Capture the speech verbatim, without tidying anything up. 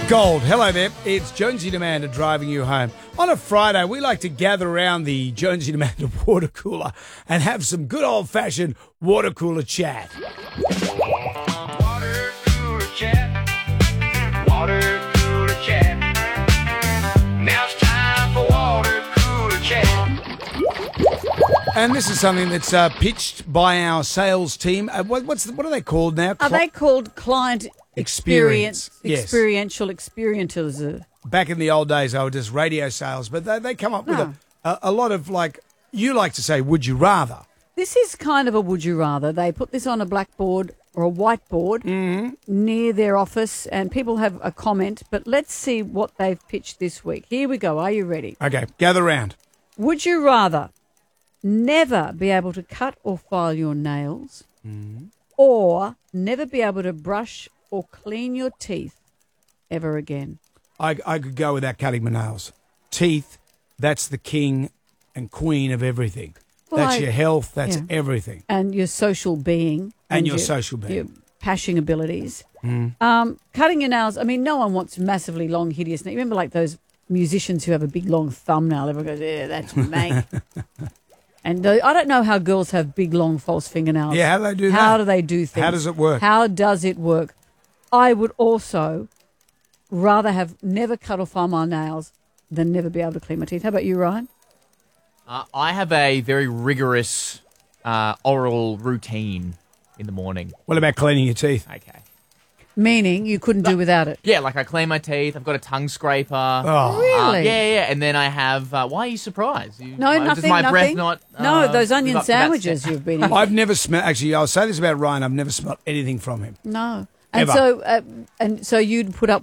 Gold. Hello there. It's Jonesy and Amanda driving you home. On a Friday, we like to gather around the Jonesy and Amanda water cooler and have some good old-fashioned water cooler chat. Water cooler chat. Water cooler chat. Now it's time for water cooler chat. And this is something that's uh, pitched by our sales team. Uh, what, what's the, what are they called now? Are Cli- they called client Experience, experience, yes. experiential experiences? Back in the old days, I would just radio sales, but they, they come up with No. a, a, a lot of, like, you like to say, would you rather? This is kind of a would you rather. They put this on a blackboard or a whiteboard Mm-hmm. near their office, and people have a comment. But let's see what they've pitched this week. Here we go. Are you ready? Okay, gather round. Would you rather never be able to cut or file your nails, Mm-hmm. or never be able to brush or clean your teeth ever again? I, I could go without cutting my nails. Teeth, that's the king and queen of everything. Well, that's I- your health, that's yeah. everything. And your social being. And your social being. Your pashing abilities. Mm. Um, cutting your nails, I mean, no one wants massively long, hideous nails. You remember like those musicians who have a big, long thumbnail? Everyone goes, yeah, that's mank. And the, I don't know how girls have big, long, false fingernails. Yeah, how do they do that? How do they do things? How does it work? How does it work? I would also rather have never cut or file my nails than never be able to clean my teeth. How about you, Ryan? Uh, I have a very rigorous uh, oral routine in the morning. What about cleaning your teeth? Okay. Meaning you couldn't do without it. Yeah, like I clean my teeth. I've got a tongue scraper. Oh. Really? Uh, yeah, yeah. And then I have. Uh, why are you surprised? You, No, uh, nothing, Does my nothing. breath not? Uh, no, those live onion up to that sandwiches sta- you've been eating. I've never smelled, actually, I'll say this about Ryan, I've never smelled anything from him. No. And Ever. so, uh, and so you'd put up